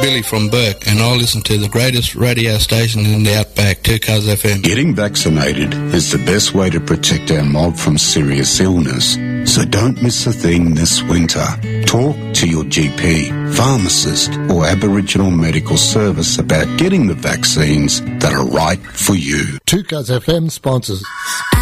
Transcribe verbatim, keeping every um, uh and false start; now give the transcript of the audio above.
Billy from Burke, and I listen to the greatest radio station in the Outback, two Cars F M. Getting vaccinated is the best way to protect our mob from serious illness, so don't miss a thing this winter. Talk to your G P, pharmacist or Aboriginal medical service about getting the vaccines that are right for you. two Cars F M sponsors